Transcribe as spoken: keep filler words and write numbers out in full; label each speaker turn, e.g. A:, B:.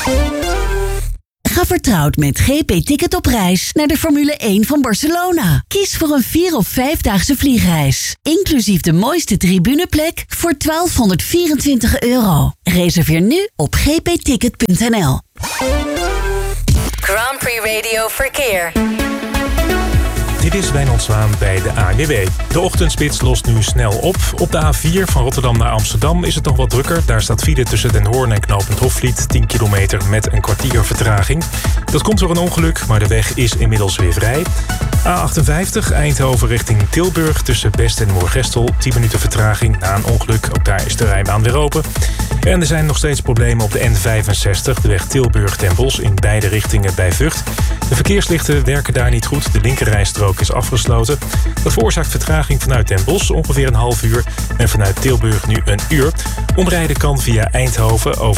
A: Ga vertrouwd met G P Ticket op reis naar de Formule één van Barcelona. Kies voor een vier- of vijfdaagse vliegreis. Inclusief de mooiste tribuneplek voor twaalfhonderdvierentwintig euro. Reserveer nu op g p ticket punt n l.
B: Grand Prix Radio Verkeer.
C: Dit is Wijnand Zwaan bij de A N W B. De ochtendspits lost nu snel op. Op de A vier van Rotterdam naar Amsterdam is het nog wat drukker. Daar staat file tussen Den Hoorn en knooppunt Hofvliet. tien kilometer met een kwartier vertraging. Dat komt door een ongeluk, maar de weg is inmiddels weer vrij. A achtenvijftig Eindhoven richting Tilburg tussen Best en Moergestel. tien minuten vertraging na een ongeluk. Ook daar is de rijbaan weer open. En er zijn nog steeds problemen op de N vijfenzestig, de weg Tilburg-Den Bosch in beide richtingen bij Vught. De verkeerslichten werken daar niet goed. De linkerrijstrook is afgesloten. Dat veroorzaakt vertraging vanuit Den Bosch ongeveer een half uur en vanuit Tilburg nu een uur. Omrijden kan via Eindhoven over